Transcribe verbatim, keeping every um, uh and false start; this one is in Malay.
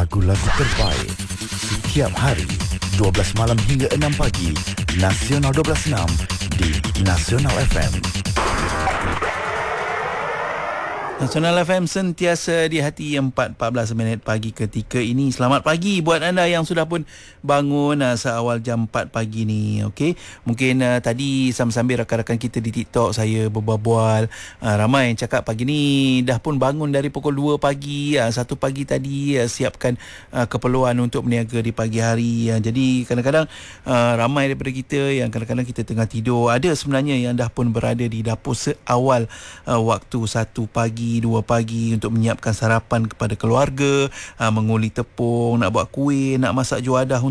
lagu-lagu terbaik setiap hari dua belas malam hingga enam pagi. Nasional dua belas enam di Nasional F M. Nasional F M sentiasa di hati empat empat belas minit pagi ketika ini. Selamat pagi buat anda yang sudah pun bangun uh, seawal jam empat pagi ni. Okey, mungkin uh, tadi sambil-sambil rakan-rakan kita di TikTok saya berbual-bual, uh, ramai yang cakap pagi ni dah pun bangun dari pukul dua pagi, uh, satu pagi tadi uh, siapkan uh, keperluan untuk berniaga di pagi hari. Uh, jadi kadang-kadang uh, ramai daripada kita yang kadang-kadang kita tengah tidur, ada sebenarnya yang dah pun berada di dapur seawal uh, waktu satu pagi, dua pagi untuk menyiapkan sarapan kepada keluarga, aa, menguli tepung, nak buat kuih, nak masak juadah